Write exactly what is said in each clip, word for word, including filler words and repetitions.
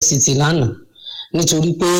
University lánàá nítorí pé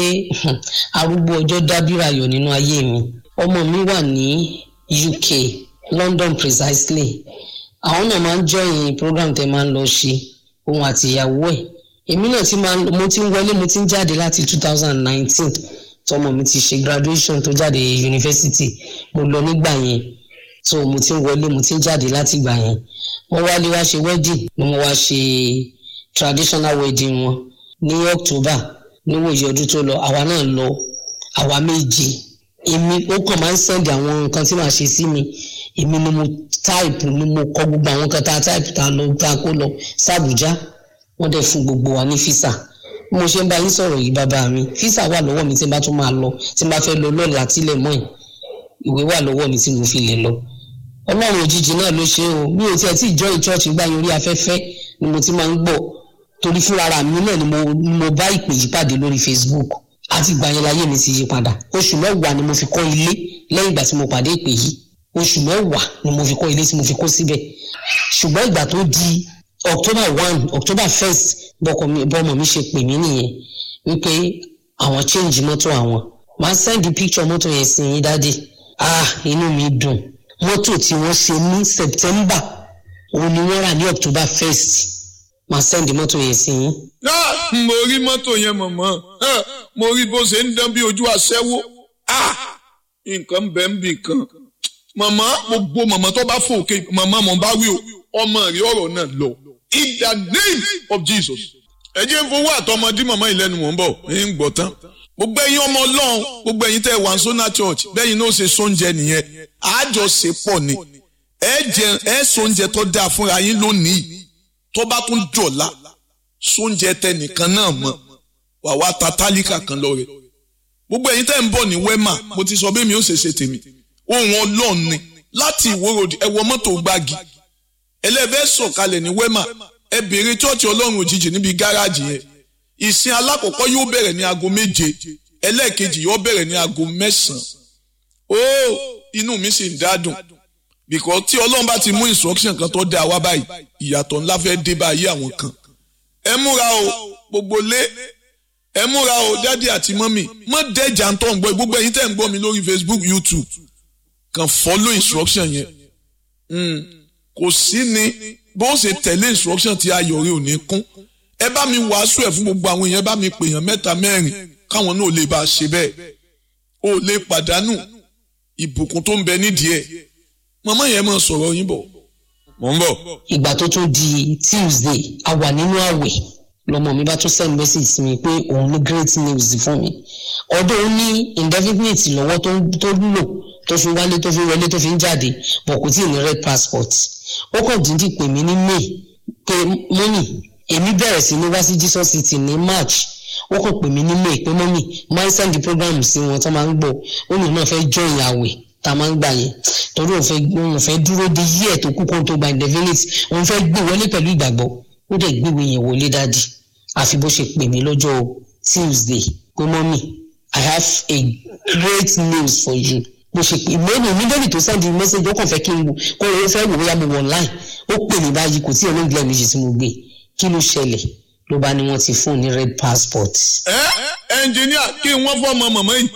arúgbó ọjọ́ dábìrà ayọ̀ nínú ayé mi. Ọmọ mi wà ní U K, London precisely. Àwọn náà máa ń join program tẹ́ máa ń lọ ṣe òun àti ìyàwó ẹ̀. Èmi náà ti máa mo ti ń wọlé mo ti ń jáde láti two thousand nineteen tọmọ mi ti ṣe graduation tó jáde university. Mo lọ nígbà yẹn. So mo ti ń wọlé mo ti ń jáde láti ìgbà yẹn. Mo wá lè wá ṣe wedding ni mo wá ṣe traditional wedding wọn ní October níwòye ọdún tó lọ. Àwa náà lọ àwa méje. Èmi ó kàn máa ń send àwọn nǹkan tí màá ṣe sí mi. Èmi ni mo type ni mo kọ gbogbo àwọn nǹkan tá a type tá a lọ tá a kó lọ s'Abuja. Wọ́n dẹ̀ fún gbogbo wa ní visa. Mo ṣe ń bá yín sọ̀rọ̀ yìí bàbá mi. Visa wà lọ́wọ́ mi tí n bá tún máa lọ tí n bá fẹ́ lọ lọ́la tílẹ̀ mọ́ ẹ̀. Ìwé wà lọ́wọ́ mi tí mo fi lè lọ. Ọlọ́run òjijì náà ló ṣe o. Mi ò tiẹ̀ tí join church gbà yín orí afẹ́fẹ́ ni mo ti máa ń gbọ́. Torí fúnra ara mi náà ni mo mo bá ìpè yí pàdé lórí Facebook. Àti ìgbà yẹn láyé mi ti yí padà. Oṣù mẹ́wàá ni mo fi kọ́ ilé lẹ́yìn ìgbà tí mo pàdé ìpè yìí. Oṣù mẹ́wàá ni mo fi kọ́ ilé tí mo fi kó síbẹ̀. Ṣùgbọ́n ìgbà tó di October one, October first, bọ́kọ mi bọ́mọ mi ṣe pè mí nìyẹn wípé àwọn change mọ́tò àwọn. Màá send picture mọ́tò yẹn sí yín dáadé. Ah, inú mi dùn. Mọ́tò tí wọ́n ṣe ní September òun ni wọ́n rà ní October first. Màá send mọ́tò yẹn sí yín. Ah, mo rí mọ́tò yẹn mọ̀mọ́. Mo rí bó ṣe ń dán bí ojú aṣẹ́wó. Ah, nǹkan bẹ́ẹ̀ ń bì kan. Màmá gbogbo màmá tó bá fòkè màmá mo bá wí o ọmọ rí ọ̀rọ̀ náà lọ. In the name of Jesus. Ẹ jẹ́ ń fowó àtọmọdé màmá ìlẹ́nu mọ̀ ń bọ̀ ń gbọ́ tán. Gbogbo ẹ̀yin ọmọ Ọlọ́run gbogbo ẹ̀yin tẹ́ wà ní Sona Church bẹ́yìn náà ṣe sóúnjẹ nìyẹn. Àjọ ṣe pọ̀ ni. Ẹ jẹ ẹ sóúnjẹ tó dáa fúnra yín lónìí. Tó bá tún dọ̀la sóúnjẹ tẹnìkan náà mọ̀ wà wá ta tálíkà kan lọ rẹ̀. Gbogbo ẹ̀yin tẹ́ ń bọ̀ ní Wema mo ti sọ bẹ́ẹ̀ mi ó ṣe ṣe tèmi. Ohun Ọlọ́run ni láti Ìwó road ẹ wọ mọ́tò gbági. Ẹlẹ́fẹ́ sọ̀kalẹ̀ ní Wema ẹ béèrè chọ́ọ̀chì Ọlọ́run òjijì níbi gáràjì yẹn. Ìsìn alákọ̀ọ́kọ́ yóò bẹ̀rẹ̀ ní aago méje ẹlẹ́ẹ̀kejì yóò bẹ̀rẹ̀ ní aago mẹ́sàn-án. Ó inú mi sì ń dádùn because tí Ọlọ́run bá ti mú instruction kan tó dá wa báyìí ìyàtọ̀ ńlá fẹ́ dé báyìí àwọn kan. Ẹ múra o gbogbo lé ẹ múra o dádì àti mọ́mì mọ́ dẹ́jà ń tọ́ ń gbọ́ gbogbo ẹ̀yin tẹ́ ń gbọ́ mi lórí Facebook YouTube kan follow instruction yẹn. Mm. Kò sí ni bó ṣe tẹ̀lé instruction tí ayọ̀rẹ́ ò ní kún. Ẹ bá mi wàásù ẹ̀ fún gbogbo àwọn èèyàn bá mi pèèyàn mẹ́ta mẹ́rin káwọn náà lè bá a ṣe bẹ́ẹ̀. O lè pàdánù ìbùkún tó ń bẹ nídìí ẹ̀. Màmá yẹn máa sọ̀rọ̀ yín bọ̀. Mò ń bọ̀. Ìgbà tó tún di Tuesday a wà nínú àwẹ̀ lọmọ mi bá tún send message sí mi pé òun ní great news fún mi. Ọdún ó ní indefinite lọ́wọ́ tó lò tó fi wálé tó fi wọlé tó fi ń jáde bọ̀ kò tí ì ní red passport. Ó kàn dídì pè mí ní May pé mọ́mì èmi bẹ̀rẹ̀ sí ní wá sí Jesus City ní March. Ó kàn pè mí ní May pé mọ́mì máa ń send program sí wọn tó máa ń gbọ́ ó ní náà fẹ́ join àwẹ̀ tá a máa ń gbà yẹn torí òun fẹ́ òun fẹ́ dúró de yí ẹ̀ tó kú kó tó gba indefinite òun fẹ́ gbé wọlé pẹ̀lú ìgbàgbọ́ ó dẹ̀ gbéwé yẹn wọlé dáàdì àfi bó ṣe pè mí lọ́jọ́ Tuesday pé mọ́mì I have a great news for you. Mo ṣe pé ìmọ̀ọ́nì níbẹ̀rẹ̀ tó send message ó kàn fẹ́ kí n wò kó o fẹ́ wò bóyá mo wọ̀ online ó pè mí báyìí kò tí ẹ̀ lóògbé méjì tí mo gbé kí ló ṣẹlẹ̀ ló bá ní wọ́n ti fún ní red passport. ẹ ẹnjìníà kí wọ́n fọ́ ọmọ màmá yìí.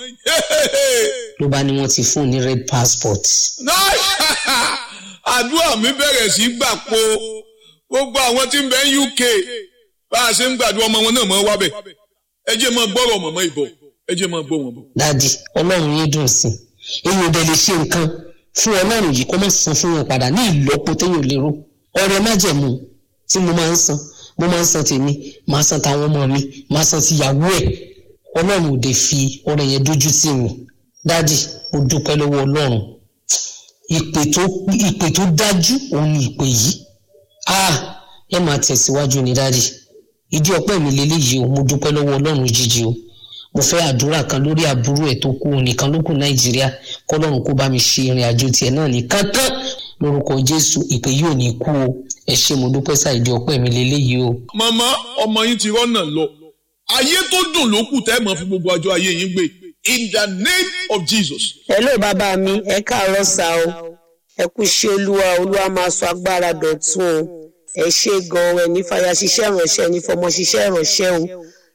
ló bá ní wọ́n ti fún ní red passport. àdúrà mi bẹ̀rẹ̀ sí gbà po gbogbo àwọn tí ń bẹ ní U K bá a ṣe ń gbàdúrà ọmọ wọn náà mọ́ wábẹ̀ ẹ jẹ́ mọ́ gbọ́rọ̀ màmá ìbọ̀ ẹ jẹ́ mọ́ gbọ́ wọn bọ̀. dádì Ọlọ́run yín dùn sí i èyí ò dẹ̀ lè ṣe nǹkan fún Ọlọ́run yìí kó má san fún wọn padà ní ìlọ́po téèyàn lérò ọrẹ májẹ̀mú tí mo máa ń san mo máa ń san tèmi máa san tàwọn ọmọ mi máa san ti ìyàwó ẹ̀ Ọlọ́run ò dé fi ọrẹ yẹn dójú tì mí dádì mo dúpẹ́ lọ́wọ́ Ọlọ́run ìpè tó ìpè tó dájú òun ni ìpè yìí ah ẹ máa tẹ̀síwájú ní dádì ìdí ọpẹ́ mi lélẹ́yìí o mo dúpẹ́ lọ́wọ́ Ọlọ́run jíjí o mo fẹ́ àdúrà kan lórí àbúrò ẹ̀ tó kú nìkan ló kù Nàìjíríà kọ́lọ́run kó bá mi ṣe ìrìn àjò tiẹ̀ náà ní kankan lórúkọ Jésù ìpè yìí ò ní kú o ẹ ṣé mo dúpẹ́ sáà ìdí ọpẹ́ mi lélẹ́yìí o. màmá ọmọ yín ti rọ́nà lọ ayé tó dùn ló kù tẹ́ mọ́ fún gbogbo ọjọ́ ayé yín gbé in the name of Jesus. hello bàbá mi ẹ káàárọ̀ sá o ẹ kú iṣẹ́ Olúwa Olúwa máa sọ agbára dọ̀tun o ẹ ṣé gan-an ẹ ní fàyà ṣiṣẹ́ ìránṣẹ́ ní fọmọ ṣiṣẹ́ ìránṣẹ́ o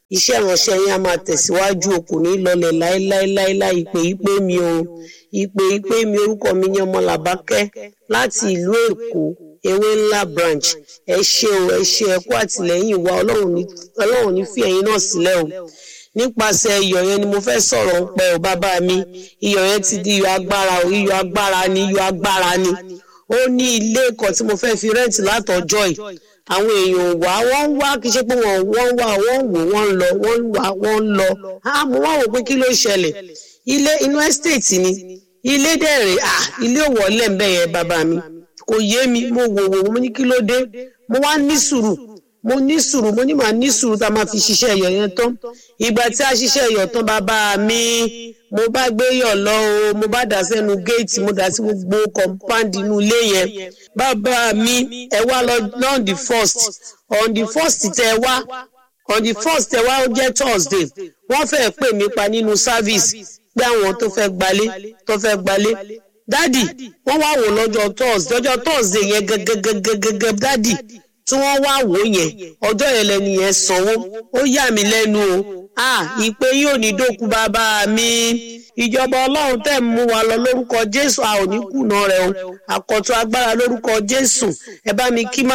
iṣẹ́ ìránṣẹ́ yín á máa tẹ̀síwájú o, kò ní lọlẹ̀ láéláéláéláé. ìpè ìpè mi o ìpè ìpè mi orúkọ mi ní Ọmọlàbákẹ́ láti ìlú Èkó ewé ńlá branch. ẹ ṣé o ẹ ṣé ẹ kú àtìlẹ́yìn wa, Ọlọ́run ní Ọlọ́run ní fi ẹ̀yin náà sílẹ̀ o. nípasẹ̀ iyọ̀ yẹn ni mo fẹ́ sọ̀rọ̀ ń pẹ́ o bàbá mi. iyọ̀ yẹn ti di iyọ̀ agbára o, iyọ̀ agbára ni iyọ̀ agbára ni. ó ní ilé kan tí mo fẹ́ fi rẹ́ǹtì látọjọ́ yìí. àwọn èèyàn wá wọ́n ń wá kí ṣe pé wọ́n wọ́n wá wọ́n wò wọ́n ń lọ wọ́n ń wá wọ́n ń lọ. ah mo wá wò pé kí ló ṣẹlẹ̀. ilé inú estate ni ilé dẹ̀rẹ̀ ah ilé òwòlé ń bẹ̀ yẹn bàbá mi. kò yé mi mo wò wò mo ní kí ló dé. mo wá ní sùúrù mo ní sùúrù mo ní màá ní sùúrù tá a máa fi ṣiṣẹ́ iyọ̀ yẹn tán. ìgbà tí a ṣiṣẹ́ iyọ̀ tán bàbá mi mo bá gbé yọ̀ lọ o, mo bá dà sẹ́nu géètì, mo dà sí gbogbo compound inú ilé yẹn. bàbá mi ẹ wá lọ on the first on the first tẹ wá on the first tẹ wá ó jẹ́ Thursday. wọ́n fẹ́ pè mí pa nínú service pé àwọn tó fẹ́ gbalé tó fẹ́ gbalé. dádì wọ́n wá wò lọ́jọ́ Thursday ọjọ́ Thursday yẹn gẹ́gẹ́gẹ́gẹ́gẹ́ dádì tí wọ́n wá wò yẹn ọjọ́ yẹn lẹ́nu yẹn sanwó. ó yà mí lẹ́nu o. ah ìpè yóò ní dókú bàbá mi. ìjọba Ọlọ́run tẹ̀ mú wa lọ lórúkọ Jésù, a ò ní kùnà rẹ̀ o. àkọ́tún agbára lórúkọ Jésù. ẹ bá mi kí má